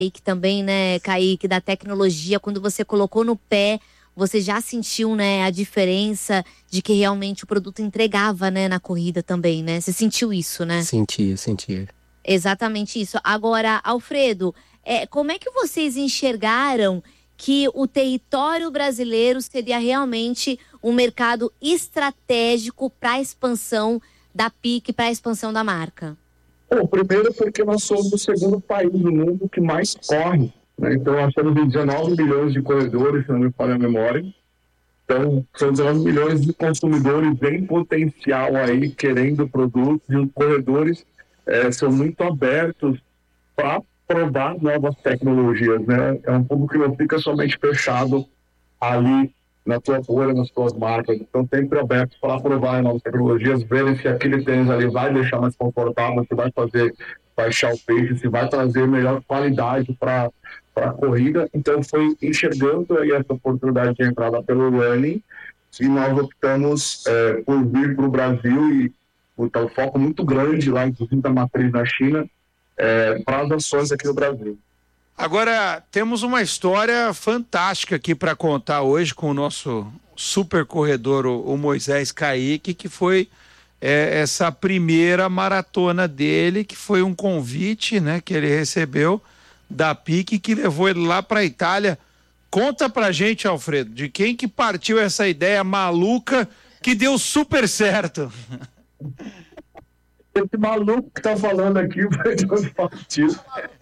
Kaique também, né, Kaique, da tecnologia, quando você colocou no pé, você já sentiu, né, a diferença de que realmente o produto entregava, né, na corrida também, né? Você sentiu isso, né? Sentia. Exatamente isso. Agora, Alfredo, como é que vocês enxergaram que o território brasileiro seria realmente um mercado estratégico para a expansão da PIC, para a expansão da marca? Bom, primeiro porque nós somos o segundo país do mundo que mais corre, né? Então nós temos 19 milhões de corredores, se não me falha a memória. Então são 19 milhões de consumidores em potencial aí, querendo produtos, e os corredores são muito abertos para provar novas tecnologias, né? É um público que não fica somente fechado ali na tua bolha, nas tuas marcas. Então, sempre aberto para provar novas tecnologias, verem se aquele tênis ali vai deixar mais confortável, se vai fazer baixar o peito, se vai trazer melhor qualidade para a corrida. Então, foi enxergando aí essa oportunidade de entrada pelo running e nós optamos por vir para o Brasil e botar um foco muito grande lá, inclusive da matriz na China, para as ações aqui no Brasil. Agora, temos uma história fantástica aqui para contar hoje com o nosso super corredor, o Moisés Kaique, que foi essa primeira maratona dele, que foi um convite, né, que ele recebeu da PIC, que levou ele lá para a Itália. Conta pra gente, Alfredo, de quem que partiu essa ideia maluca que deu super certo. Esse maluco que tá falando aqui vai de onde partiu.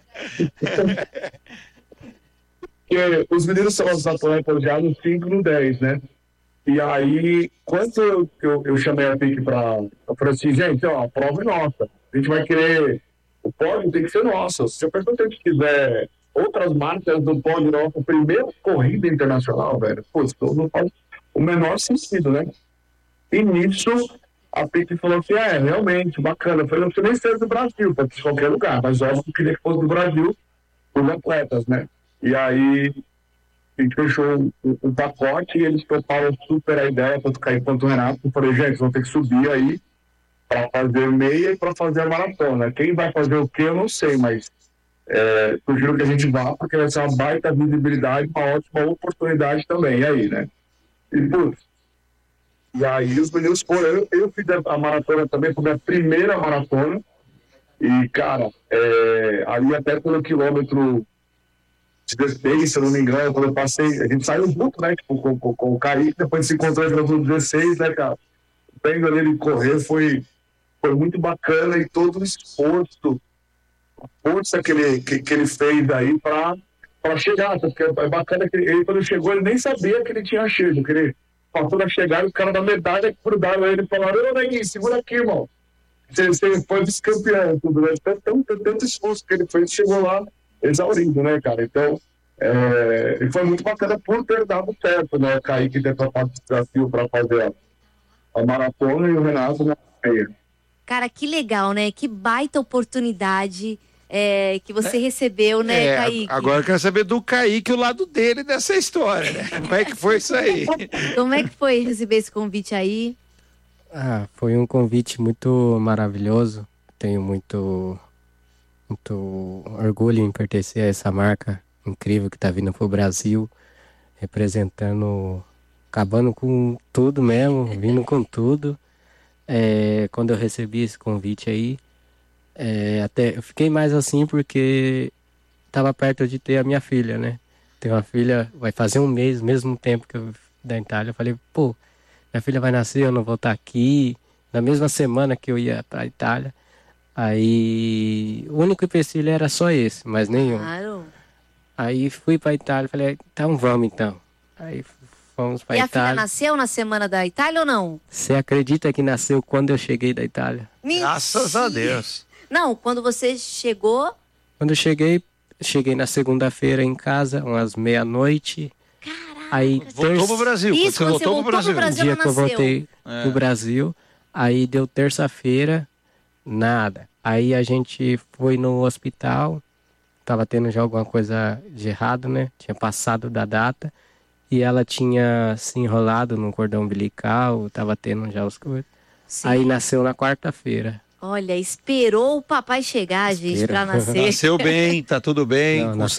Porque os meninos são os atletas já no 5 e no 10, né? E aí, quando eu chamei a PIC eu falei assim, gente, ó, a prova é nossa. A gente vai querer... O pódio tem que ser nosso. Se a pessoa quiser outras marcas do pódio nosso, primeira corrida internacional, velho, pô, isso não faz o menor sentido, né? E nisso, a PIC falou assim, realmente, bacana. Eu falei, não precisa nem ser do Brasil, pode ser de qualquer lugar, mas óbvio que queria que fosse do Brasil, os atletas, né? E aí, a gente fechou um pacote e eles toparam super a ideia, tanto o Kaique quanto o Renato. Eu falei, gente, vão ter que subir aí para fazer meia e para fazer a maratona. Quem vai fazer o quê, eu não sei, mas sugiro que a gente vá, porque vai ser uma baita visibilidade, uma ótima oportunidade também. E aí, né? E aí os meninos foram, eu fiz a maratona também, foi minha primeira maratona, e cara, ali até pelo quilômetro 16, se eu não me engano, quando eu passei, a gente saiu junto, né, tipo, com o Kaique, depois se encontrou no quilômetro 16, né, cara, o tempo dele correr foi muito bacana, e todo o esforço, a força que ele fez aí para chegar, porque é bacana que ele, quando chegou, ele nem sabia que ele tinha chego, que ele passou na chegada, o cara da medalha grudaram ele e falaram, ô Neguinho, segura aqui, irmão. Você foi vice-campeão, tudo, né? Tanto esforço que ele fez, chegou lá exaurido, né, cara? Então, e foi muito bacana por ter dado certo, né? O Kaique ter topado esse desafio para fazer a maratona e o Renato na meia. Cara, que legal, né? Que baita oportunidade que você recebeu, né, Kaique? Agora eu quero saber do Kaique, o lado dele dessa história, né? Como é que foi isso aí? Como é que foi receber esse convite aí? Foi um convite muito maravilhoso. Tenho muito orgulho em pertencer a essa marca incrível que está vindo pro Brasil, representando, acabando com tudo mesmo, vindo com tudo. Quando eu recebi esse convite aí, até eu fiquei mais assim porque estava perto de ter a minha filha, né? Tenho uma filha, vai fazer um mês, mesmo tempo que eu da Itália. Eu falei, pô, minha filha vai nascer, eu não vou estar aqui. Na mesma semana que eu ia para a Itália. Aí, o único empecilho era só esse, mas nenhum. Claro. Aí fui para a Itália, falei, então vamos então. Aí fomos para a Itália. E a filha nasceu na semana da Itália ou não? Você acredita que nasceu quando eu cheguei da Itália? Mentira. Graças a Deus. Não, quando você chegou... Quando eu cheguei na segunda-feira em casa, umas meia-noite. Caraca. Aí Voltou pro Brasil. Isso, quando você voltou pro Brasil. O dia que eu voltei pro Brasil, aí deu terça-feira, nada. Aí a gente foi no hospital, tava tendo já alguma coisa de errado, né? Tinha passado da data. E ela tinha se enrolado no cordão umbilical, tava tendo já os coisas. Aí nasceu na quarta-feira. Olha, esperou o papai chegar, gente, para nascer. Nasceu bem, tá tudo bem. Não,